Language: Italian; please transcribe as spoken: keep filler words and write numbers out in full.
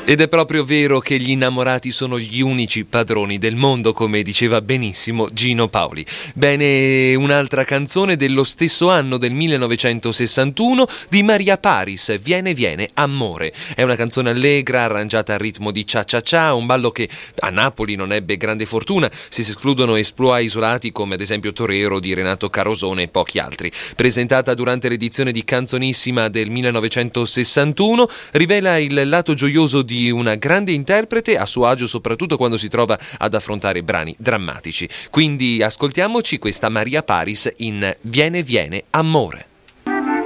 Ed è proprio vero che gli innamorati sono gli unici padroni del mondo, come diceva benissimo Gino Paoli. Bene, un'altra canzone dello stesso anno, del millenovecentosessantuno, di Maria Paris, Viene Viene Amore. È una canzone allegra, arrangiata al ritmo di Cia Cia Cia, un ballo che a Napoli non ebbe grande fortuna, se si escludono exploit isolati come ad esempio Torero di Renato Carosone e pochi altri. Presentata durante l'edizione di Canzonissima del millenovecentosessantuno, rivela il lato gioioso di di una grande interprete, a suo agio soprattutto quando si trova ad affrontare brani drammatici. Quindi ascoltiamoci questa Maria Paris in Viene Viene Amore.